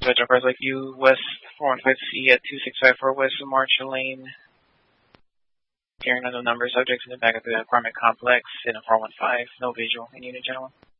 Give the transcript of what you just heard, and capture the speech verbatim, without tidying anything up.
So jumpers like you, West four one five C at two six five four West Marshall Lane. Carrying on the number of subjects in the back of the apartment complex in a four one five. No visual. In unit, gentlemen.